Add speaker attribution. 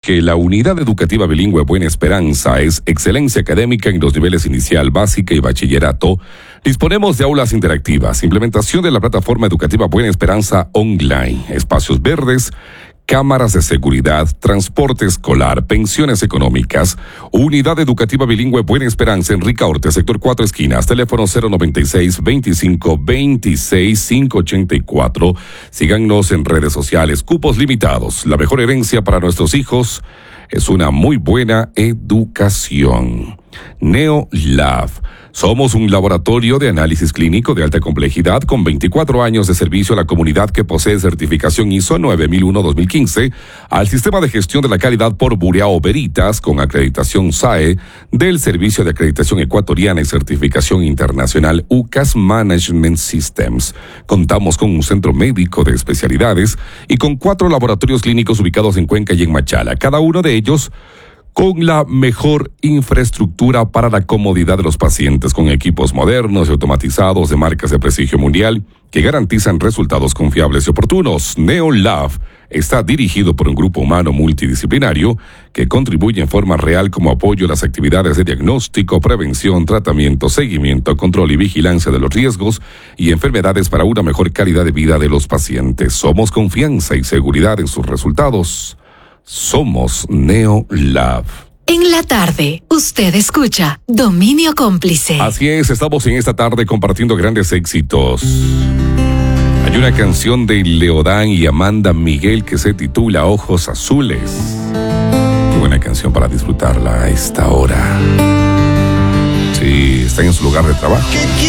Speaker 1: que la unidad educativa bilingüe Buena Esperanza es excelencia académica en los niveles inicial, básica y bachillerato, disponemos de aulas interactivas, implementación de la plataforma educativa Buena Esperanza online, espacios verdes, cámaras de seguridad, transporte escolar, pensiones económicas, unidad educativa bilingüe Buena Esperanza en Ricaurte, sector 4 esquinas, teléfono 096-25-26-584. Síganos en redes sociales, cupos limitados. La mejor herencia para nuestros hijos es una muy buena educación. NeoLab. Somos un laboratorio de análisis clínico de alta complejidad con 24 años de servicio a la comunidad que posee certificación ISO 9001-2015 al sistema de gestión de la calidad por Bureau Veritas con acreditación SAE del Servicio de Acreditación Ecuatoriana y Certificación Internacional UCAS Management Systems. Contamos con un centro médico de especialidades y con 4 laboratorios clínicos ubicados en Cuenca y en Machala, cada uno de ellos con la mejor infraestructura para la comodidad de los pacientes, con equipos modernos y automatizados de marcas de prestigio mundial que garantizan resultados confiables y oportunos. NeoLab está dirigido por un grupo humano multidisciplinario que contribuye en forma real como apoyo a las actividades de diagnóstico, prevención, tratamiento, seguimiento, control y vigilancia de los riesgos y enfermedades para una mejor calidad de vida de los pacientes. Somos confianza y seguridad en sus resultados. Somos NeoLab.
Speaker 2: En la tarde, usted escucha Dominio Cómplice.
Speaker 1: Así es, estamos en esta tarde compartiendo grandes éxitos. Hay una canción de Leodán y Amanda Miguel que se titula Ojos Azules. Qué buena canción para disfrutarla a esta hora. Sí, está en su lugar de trabajo.